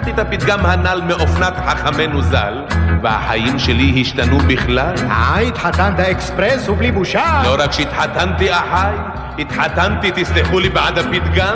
לקחתי את הפתגם הנ"ל מאופנת חכמנו ז"ל, והחיים שלי השתנו בכלל. התחתנת אקספרס ובלי בושה. לא רק שהתחתנתי, אחי, התחתנתי, תסלחו לי בעד הפתגם,